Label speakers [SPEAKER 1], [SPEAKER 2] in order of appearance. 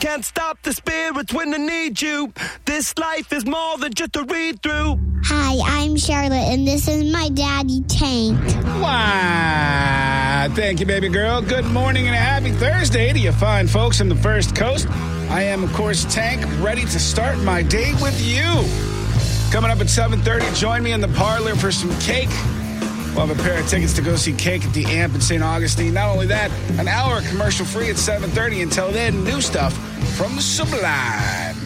[SPEAKER 1] Can't stop the spirits when they need you. This life is more than just a read-through.
[SPEAKER 2] Hi, I'm Charlotte, and this is my daddy, Tank.
[SPEAKER 3] Wow. Thank you, baby girl. Good morning and a happy Thursday to you fine folks on the First Coast. I am, of course, Tank, ready to start my day with you. Coming up at 7:30, join me in the parlor for some cake. We'll have a pair of tickets to go see Cake at the Amp in St. Augustine. Not only that, an hour commercial-free at 7:30. Until then, new stuff from Sublime.